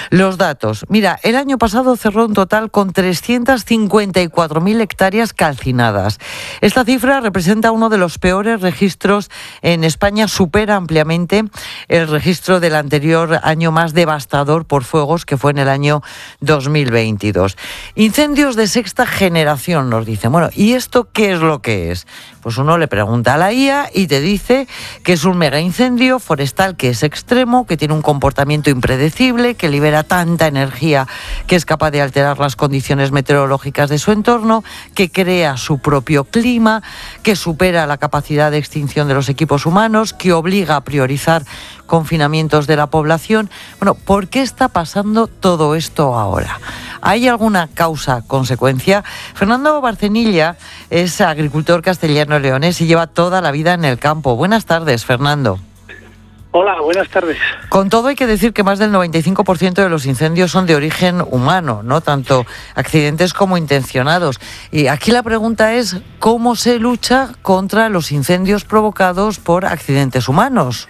Los datos. Mira, el año pasado cerró un total con 354.000 hectáreas calcinadas. Esta cifra representa uno de los peores registros en España, supera ampliamente el registro del anterior año más devastador por fuegos, que fue en el año 2022. Incendios de sexta generación, nos dicen. Bueno, ¿y esto qué es lo que es? Pues uno le pregunta a la IA y te dice que es un mega incendio forestal que es extremo, que tiene un comportamiento impredecible, que libera tanta energía que es capaz de alterar las condiciones meteorológicas de su entorno, que crea su propio clima, que supera la capacidad de extinción de los equipos humanos, que obliga a priorizar confinamientos de la población. Bueno, ¿por qué está pasando todo esto ahora? ¿Hay alguna causa-consecuencia? Fernando Barcenilla es agricultor castellano-leonés y lleva toda la vida en el campo. Buenas tardes, Fernando. Hola, buenas tardes. Con todo, hay que decir que más del 95% de los incendios son de origen humano, ¿no? Tanto accidentes como intencionados. Y aquí la pregunta es, ¿cómo se lucha contra los incendios provocados por accidentes humanos?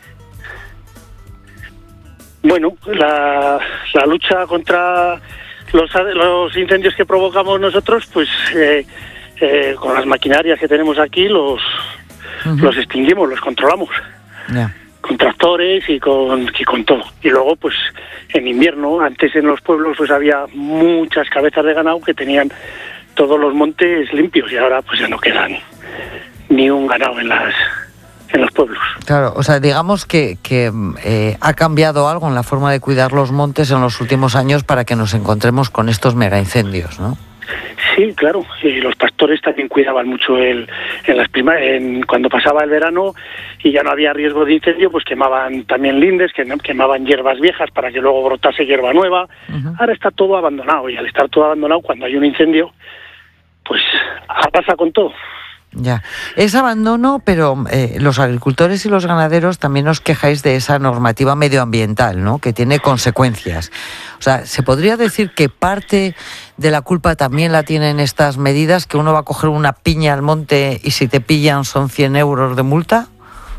Bueno, la lucha contra los incendios que provocamos nosotros, pues con las maquinarias que tenemos aquí los extinguimos, los controlamos. Yeah. Con tractores y con todo. Y luego, pues en invierno, antes en los pueblos pues había muchas cabezas de ganado que tenían todos los montes limpios y ahora pues ya no quedan ni un ganado en los pueblos. Claro, o sea, digamos que ha cambiado algo en la forma de cuidar los montes en los últimos años para que nos encontremos con estos megaincendios, ¿no? Sí, claro. Los pastores también cuidaban mucho cuando pasaba el verano y ya no había riesgo de incendio, pues quemaban también lindes, quemaban hierbas viejas para que luego brotase hierba nueva. Ahora está todo abandonado y al estar todo abandonado, cuando hay un incendio, pues pasa con todo. Ya, es abandono, pero los agricultores y los ganaderos también os quejáis de esa normativa medioambiental, ¿no? Que tiene consecuencias. O sea, ¿se podría decir que parte de la culpa también la tienen estas medidas, que uno va a coger una piña al monte y si te pillan son 100 euros de multa?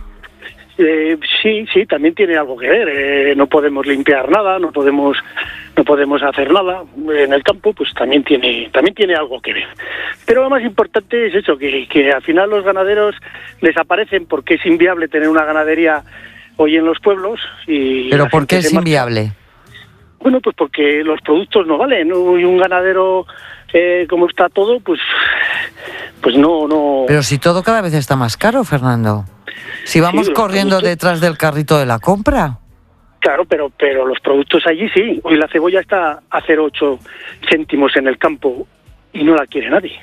Sí, también tiene algo que ver. No podemos limpiar nada, no podemos hacer nada en el campo, pues también tiene algo que ver. Pero lo más importante es eso, que al final los ganaderos desaparecen porque es inviable tener una ganadería hoy en los pueblos. ¿Pero por qué es inviable? Bueno, pues porque los productos no valen, ¿no? Y un ganadero, como está todo, pues no... Pero si todo cada vez está más caro, Fernando. Si vamos sí, corriendo detrás del carrito de la compra. Claro, pero los productos allí sí. Hoy la cebolla está a 0,8 céntimos en el campo y no la quiere nadie.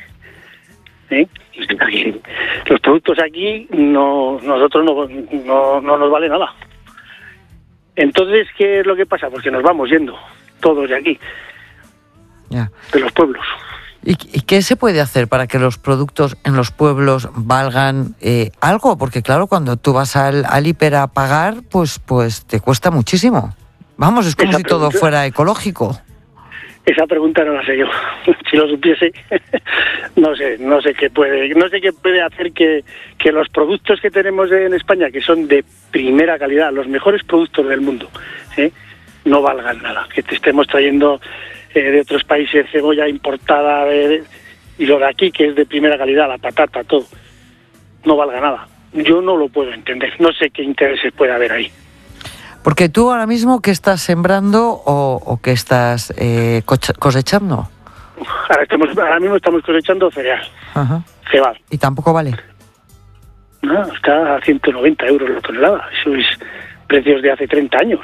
Los productos aquí nosotros no nos vale nada. Entonces, ¿qué es lo que pasa? Pues que nos vamos yendo todos de aquí, ya, de los pueblos. ¿Y qué se puede hacer para que los productos en los pueblos valgan algo? Porque claro, cuando tú vas al hiper a pagar, pues te cuesta muchísimo. Vamos, es como si todo fuera ecológico. Esa pregunta no la sé yo. Si lo supiese, no sé qué puede hacer que los productos que tenemos en España, que son de primera calidad, los mejores productos del mundo, no valgan nada. Que te estemos trayendo de otros países cebolla importada y lo de aquí, que es de primera calidad, la patata, todo, no valga nada. Yo no lo puedo entender. No sé qué intereses puede haber ahí. Porque tú ahora mismo, ¿qué estás sembrando o qué estás cosechando? Ahora mismo estamos cosechando cereal. Ajá. Cebal. ¿Y tampoco vale? No, está a 190 euros la tonelada. Eso es precios de hace 30 años.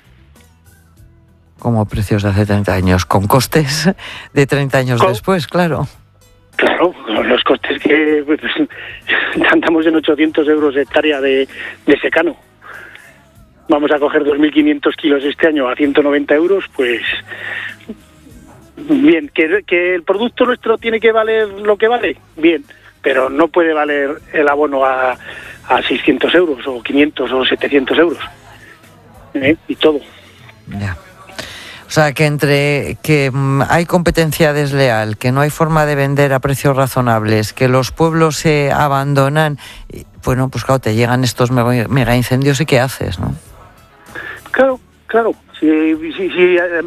Como precios de hace 30 años, con costes de 30 años después, claro. Claro, con los costes que pues, andamos en 800 euros hectárea de secano. Vamos a coger 2.500 kilos este año a 190 euros, pues bien, que el producto nuestro tiene que valer lo que vale, bien, pero no puede valer el abono a 600 euros o 500 o 700 euros. Y todo. Ya. O sea, que entre que hay competencia desleal, que no hay forma de vender a precios razonables, que los pueblos se abandonan, bueno, pues claro, te llegan estos mega incendios y ¿qué haces, no? Claro. Si